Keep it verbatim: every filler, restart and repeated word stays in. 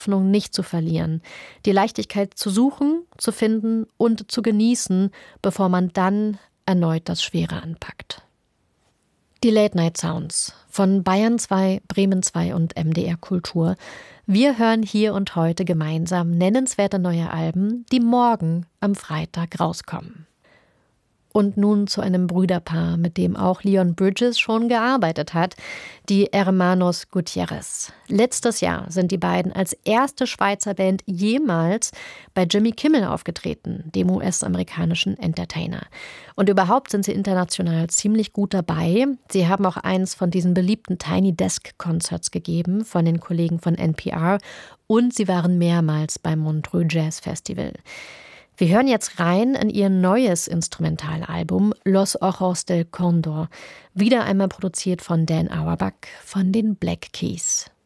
Hoffnung nicht zu verlieren, die Leichtigkeit zu suchen, zu finden und zu genießen, bevor man dann erneut das Schwere anpackt. Die Late Night Sounds von Bayern zwei, Bremen zwei und M D R Kultur. Wir hören hier und heute gemeinsam nennenswerte neue Alben, die morgen am Freitag rauskommen. Und nun zu einem Brüderpaar, mit dem auch Leon Bridges schon gearbeitet hat, die Hermanos Gutierrez. Letztes Jahr sind die beiden als erste Schweizer Band jemals bei Jimmy Kimmel aufgetreten, dem U S-amerikanischen Entertainer. Und überhaupt sind sie international ziemlich gut dabei. Sie haben auch eins von diesen beliebten Tiny Desk Concerts gegeben von den Kollegen von N P R und sie waren mehrmals beim Montreux Jazz Festival. Wir hören jetzt rein in ihr neues Instrumentalalbum Los Ojos del Cóndor, wieder einmal produziert von Dan Auerbach von den Black Keys.